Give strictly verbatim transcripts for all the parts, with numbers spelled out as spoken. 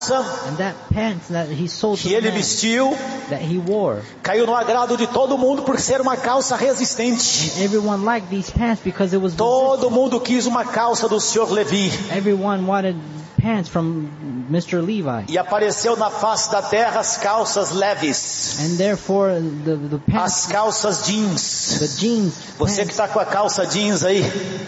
And that pants that he sold to que ele the man, vestiu that he wore, caiu no agrado de todo mundo por ser uma calça resistente. and everyone liked these pants because it was Todo resistant. mundo quis uma calça do senhor Levi. Everyone wanted pants from Mister Levi. E apareceu na face da terra as calças leves, And therefore the, the pants, as calças jeans. the jeans Você que pants, está com a calça jeans aí,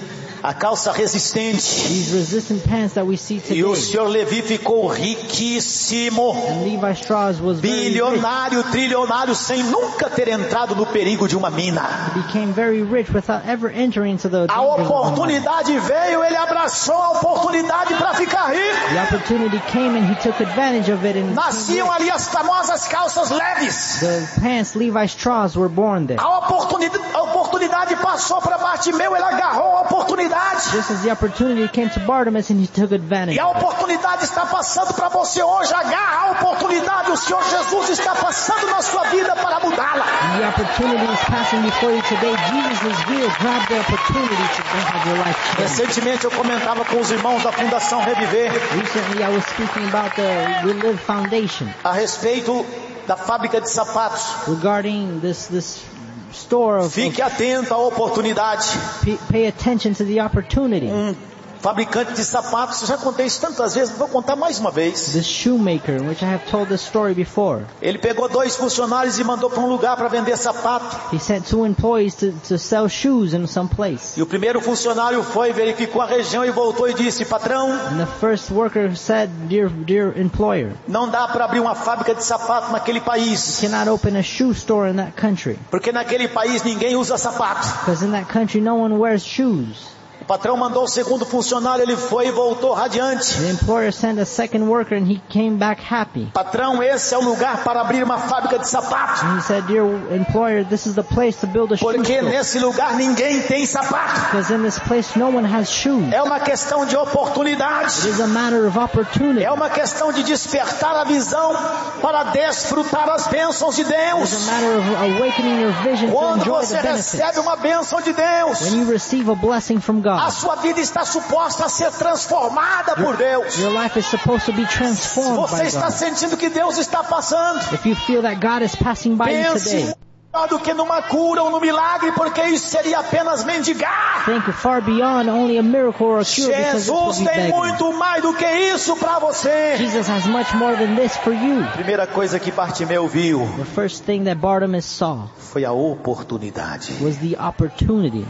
a calça resistente. these resistant pants that we see E o today. senhor Levi ficou riquíssimo, And Levi Strauss was very rich. bilionário, trilionário, sem nunca ter entrado no perigo de uma mina. He became very rich without ever entering into the A dangers of the mine. oportunidade veio, ele abraçou a oportunidade para ficar rico. The opportunity came and he took advantage of it, and became Nasciam rich. ali as famosas calças leves. The pants Levi Strauss were born there. A oportunidade, a oportunidade passou para Bartimeu, ele agarrou a oportunidade. Just as the opportunity came to Bartimaeus and he took advantage E a of it. oportunidade está passando para você hoje. Agarra a oportunidade. O Senhor Jesus está passando na sua vida para mudá-la. And the opportunity is passing before you today. Jesus is here. Grab the opportunity to have your life changed. Recentemente eu comentava com os irmãos da Fundação Reviver Recently I was speaking about the We Live Foundation a respeito da fábrica de sapatos. regarding this this store of, of Fique atento à oportunidade. pay, pay attention to the opportunity. Um fabricante de sapatos, eu já contei isso tantas vezes, vou contar mais uma vez. This shoemaker, which I have told this story before, Ele pegou dois funcionários e mandou para um lugar para vender sapato. he sent two employees to, to sell shoes in some place. E o primeiro funcionário foi, verificou a região e voltou e disse: patrão, And the first worker said, dear, dear employer, não dá para abrir uma fábrica de sapato naquele país, cannot open a shoe store in that country. porque naquele país ninguém usa sapato. Because in that country no one wears shoes. O patrão mandou o segundo funcionário, ele foi e voltou radiante. The employer sent a second worker and he came back happy. Patrão, esse é o lugar para abrir uma fábrica de sapato, And he said, dear employer, this is the place to build a shoe porque store. nesse lugar ninguém tem sapato. Because in this place no one has shoes. É uma questão de It oportunidade. is a matter of opportunity. É uma questão de despertar a visão para desfrutar as bênçãos de It is Deus. a matter of awakening your vision to Quando enjoy você the benefits. recebe uma bênção de Deus, When you receive a blessing from God, a sua vida está suposta a ser transformada por Deus. your life is supposed to be transformed Você by está God. sentindo que Deus está passando. If you feel that God is passing by you Pense today, melhor do que numa cura ou no milagre, porque isso seria apenas mendigar. think far beyond only a miracle or a cure, because this Jesus will be tem begging. muito mais do que isso para você. Jesus has much more than this for you. Primeira coisa que Bartimeu viu The first thing that Bartimaeus saw foi a oportunidade. was the opportunity.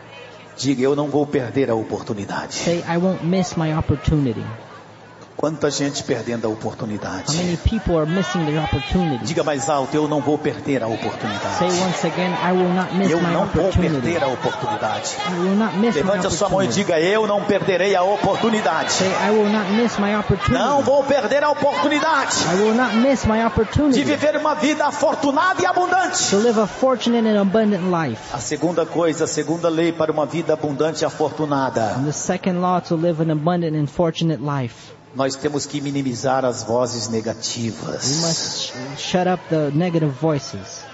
Diga, eu não vou perder a oportunidade. Say, I won't miss my opportunity. Quanta gente perdendo a How oportunidade. many people are missing their opportunity? Diga mais alto, eu não vou perder a Say oportunidade. once again, I will not miss Eu my não vou opportunity. perder a oportunidade. I will not miss my Levante a sua mão e opportunity. diga, eu não perderei a oportunidade. Say, I will not miss my opportunity. Não vou perder a oportunidade I will not miss my de opportunity viver uma vida afortunada e abundante. to live a fortunate and abundant life. A segunda coisa, a segunda lei para uma vida abundante e afortunada. And the second law to live an abundant and fortunate life. Nós temos que minimizar as vozes We negativas. must sh- shut up the negative voices.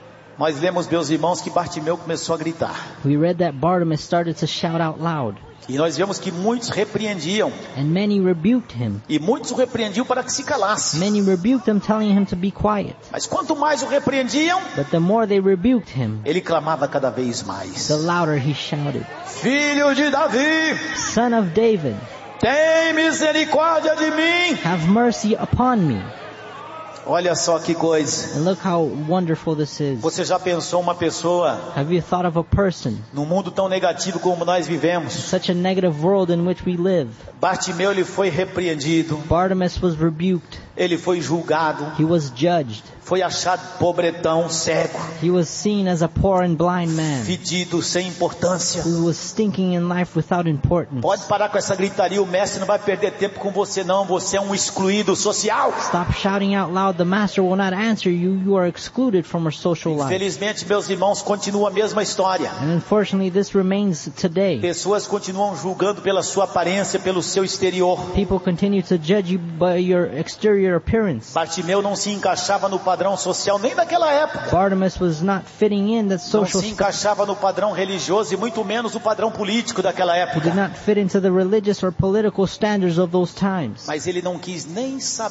Nós lemos, meus irmãos, que Bartimeu começou a gritar. We read that Bartimaeus started to shout out loud. E nós vemos que muitos repreendiam. And many rebuked him. E muitos o repreendiam para que se calasse. Many rebuked him, telling him to be quiet. Mas quanto mais o repreendiam, But the more they rebuked him, ele clamava cada vez mais. the louder he shouted, Filho de Davi, Son of David, tem misericórdia de mim. have mercy upon me. Olha só que coisa. And look how wonderful this is. Você já pensou uma pessoa Have you thought of a person, num mundo tão negativo como nós vivemos? such a negative world in which we live? Bartimeu, ele foi repreendido, Bartimaeus was rebuked. ele foi julgado, He was judged. foi achado pobretão, cego, He was seen as a poor and blind man fedido, sem importância. who was stinking in life without importance. Pode parar com essa gritaria, o mestre não vai perder tempo com você não, você é um excluído social. Stop shouting out loud. The master will not answer you. You are excluded from our social life. Infelizmente, meus irmãos, continua a mesma história. And unfortunately, this remains today. Pessoas continuam julgando pela sua aparência, pelo seu exterior. People continue to judge you by your exterior exterior appearance. Bartimeu não se encaixava no padrão social nem daquela época. Bartimaeus was not fitting in that Não social se st- encaixava no padrão religioso e muito menos no padrão político daquela He did época. not fit into the religious or political standards of those times. Mas ele não quis nem saber